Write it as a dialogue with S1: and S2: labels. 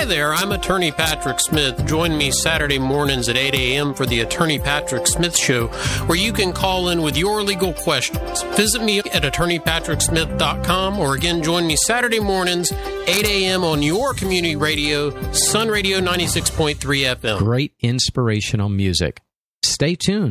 S1: Hi there, I'm Attorney Patrick Smith. Join me Saturday mornings at 8 a.m. for the Attorney Patrick Smith Show, where you can call in with your legal questions. Visit me at attorneypatricksmith.com, or again, join me Saturday mornings, 8 a.m. on your community radio, Sun Radio 96.3 FM.
S2: Great inspirational music. Stay tuned.